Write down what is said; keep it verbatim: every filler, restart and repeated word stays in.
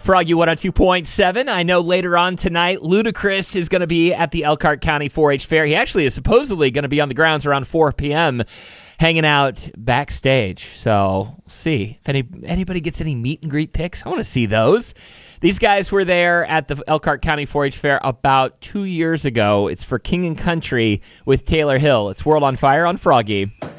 Froggy one oh two point seven. I know later on tonight, Ludacris is going to be at the Elkhart County four H Fair. He actually is supposedly going to be on the grounds around four p.m. hanging out backstage. So, we'll see if any anybody gets any meet and greet pics. I want to see those. These guys were there at the Elkhart County four H Fair about two years ago. It's for King and Country with Taylor Hill. It's World on Fire on Froggy.